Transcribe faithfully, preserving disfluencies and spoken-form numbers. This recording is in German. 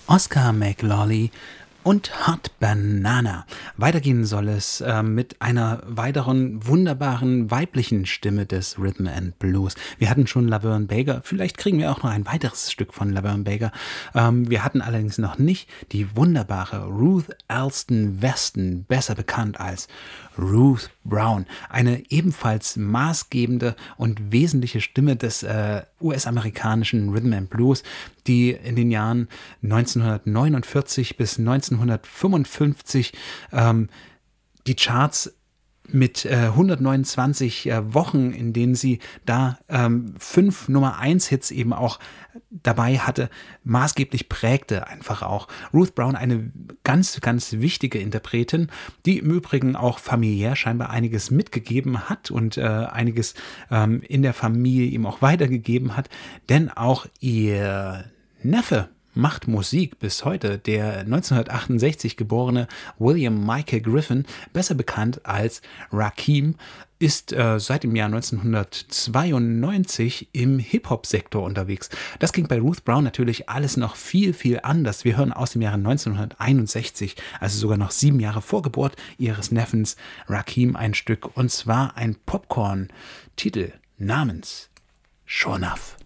Oscar McLawley und Hot Banana. Weitergehen soll es äh, mit einer weiteren wunderbaren weiblichen Stimme des Rhythm and Blues. Wir hatten schon Laverne Baker, vielleicht kriegen wir auch noch ein weiteres Stück von Laverne Baker. Ähm, wir hatten allerdings noch nicht die wunderbare Ruth Alston Weston, besser bekannt als Ruth Brown, eine ebenfalls maßgebende und wesentliche Stimme des äh, U S-amerikanischen Rhythm and Blues, die in den Jahren neunzehnhundertneunundvierzig bis neunzehnhundertfünfundfünfzig ähm, die Charts mit äh, hundertneunundzwanzig äh, Wochen, in denen sie da ähm, fünf Nummer eins Hits eben auch dabei hatte, maßgeblich prägte einfach auch. Ruth Brown, eine ganz, ganz wichtige Interpretin, die im Übrigen auch familiär scheinbar einiges mitgegeben hat und äh, einiges ähm, in der Familie ihm auch weitergegeben hat, denn auch ihr Neffe macht Musik bis heute. Der neunzehnhundertachtundsechzig geborene William Michael Griffin, besser bekannt als Rakim, ist äh, seit dem Jahr neunzehnhundertzweiundneunzig im Hip-Hop-Sektor unterwegs. Das ging bei Ruth Brown natürlich alles noch viel, viel anders. Wir hören aus dem Jahre neunzehnhunderteinundsechzig, also sogar noch sieben Jahre vor Geburt ihres Neffens Rakim, ein Stück, und zwar ein Popcorn-Titel namens Sure Enough.